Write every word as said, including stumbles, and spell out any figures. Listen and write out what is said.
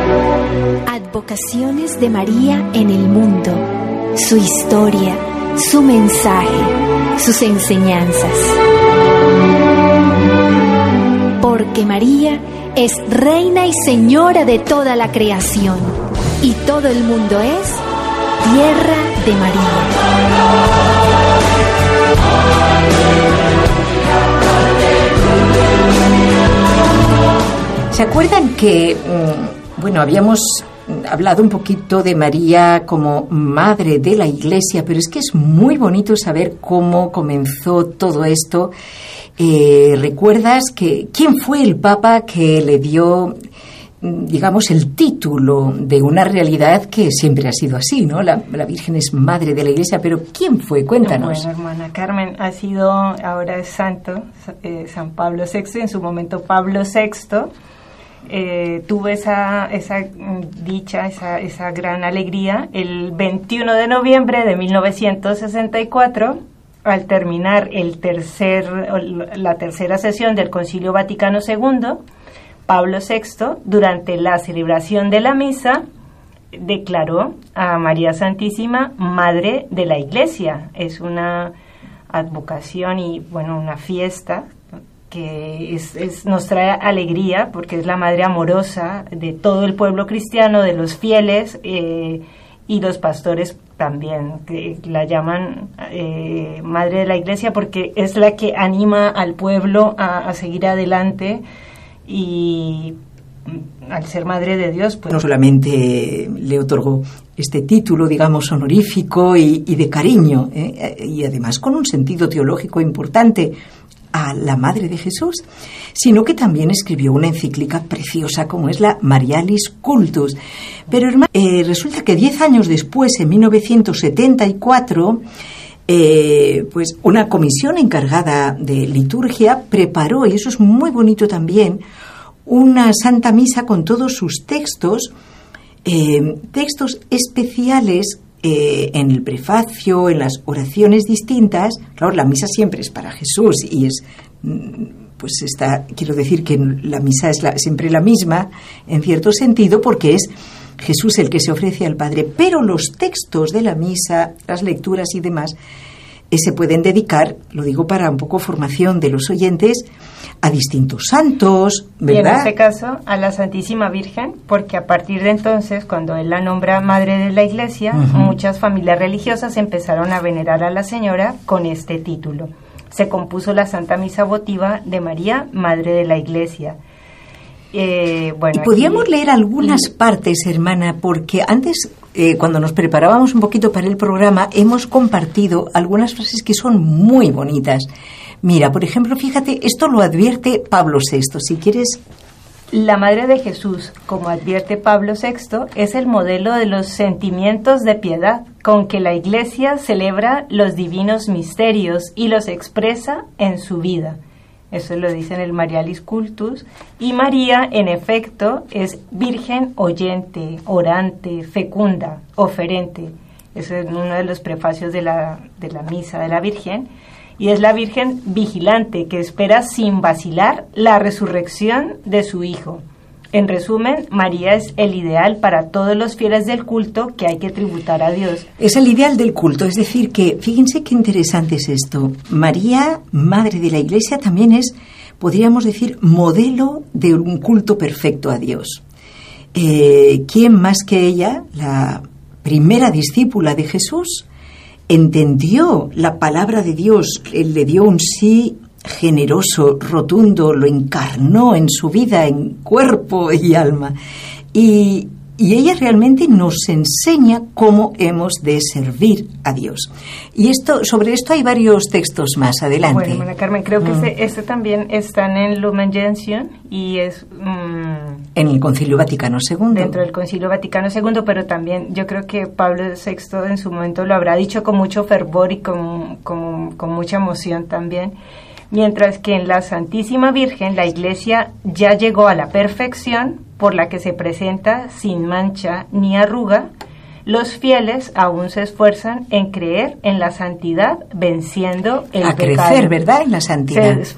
Advocaciones de María en el mundo, su historia, su mensaje, sus enseñanzas. Porque María es Reina y Señora de toda la creación, y todo el mundo es tierra de María. ¿Se acuerdan que, bueno, habíamos hablado un poquito de María como madre de la Iglesia, pero es que es muy bonito saber cómo comenzó todo esto? Eh, ¿Recuerdas que quién fue el Papa que le dio, digamos, el título de una realidad que siempre ha sido así, ¿no? La, la Virgen es madre de la Iglesia, pero ¿quién fue? Cuéntanos. Bueno, hermana Carmen, ha sido, ahora es santo, eh, San Pablo sexto, en su momento Pablo sexto. Eh, tuve esa, esa dicha, esa, esa gran alegría el veintiuno de noviembre de mil novecientos sesenta y cuatro, al terminar el tercer, la tercera sesión del Concilio Vaticano segundo. Pablo sexto, durante la celebración de la misa, declaró a María Santísima Madre de la Iglesia. Es una advocación y, bueno, una fiesta que es, es, nos trae alegría porque es la madre amorosa de todo el pueblo cristiano, de los fieles eh, y los pastores también, que la llaman eh, Madre de la Iglesia porque es la que anima al pueblo a, a seguir adelante, y al ser Madre de Dios, pues... No solamente le otorgó este título, digamos, honorífico y, y de cariño, ¿eh? y además con un sentido teológico importante a la Madre de Jesús, sino que también escribió una encíclica preciosa como es la Marialis Cultus. Pero hermano, eh, resulta que diez años después, en mil novecientos setenta y cuatro, eh, pues una comisión encargada de liturgia preparó, y eso es muy bonito también, una Santa Misa con todos sus textos, eh, textos especiales eh, en el prefacio, en las oraciones distintas. Claro, la misa siempre es para Jesús y es, pues está, quiero decir que la misa es la, siempre la misma, en cierto sentido, porque es Jesús el que se ofrece al Padre, pero los textos de la misa, las lecturas y demás, eh, se pueden dedicar, lo digo para un poco formación de los oyentes, a distintos santos, ¿verdad? Y en este caso a la Santísima Virgen, porque a partir de entonces, cuando él la nombra Madre de la Iglesia, uh-huh. muchas familias religiosas empezaron a venerar a la Señora con este título. Se compuso la Santa Misa Votiva de María, Madre de la Iglesia. Eh, bueno, y podíamos aquí, leer algunas y... partes, hermana, porque antes, eh, cuando nos preparábamos un poquito para el programa, hemos compartido algunas frases que son muy bonitas. Mira, por ejemplo, fíjate, esto lo advierte Pablo sexto, si quieres. La Madre de Jesús, como advierte Pablo sexto, es el modelo de los sentimientos de piedad con que la Iglesia celebra los divinos misterios y los expresa en su vida. Eso lo dice en el Marialis Cultus. Y María, en efecto, es virgen oyente, orante, fecunda, oferente. Eso es uno de los prefacios de la, de la misa de la Virgen. Y es la Virgen vigilante que espera sin vacilar la resurrección de su Hijo. En resumen, María es el ideal para todos los fieles del culto que hay que tributar a Dios. Es el ideal del culto, es decir que, fíjense qué interesante es esto. María, Madre de la Iglesia, también es, podríamos decir, modelo de un culto perfecto a Dios. Eh, ¿Quién más que ella, la primera discípula de Jesús, entendió la palabra de Dios, le dio un sí generoso, rotundo, lo encarnó en su vida, en cuerpo y alma. Y, y ella realmente nos enseña cómo hemos de servir a Dios. Y esto, sobre esto hay varios textos más. Adelante. Bueno, hermana Carmen, creo que mm. este, este también está en Lumen Gentium y es... Mmm, en el Concilio Vaticano segundo. Dentro del Concilio Vaticano segundo, pero también yo creo que Pablo sexto en su momento lo habrá dicho con mucho fervor y con, con, con mucha emoción también. Mientras que en la Santísima Virgen la Iglesia ya llegó a la perfección, por la que se presenta sin mancha ni arruga, los fieles aún se esfuerzan en creer en la santidad, venciendo el a pecado. A crecer, ¿verdad?, en la santidad. Se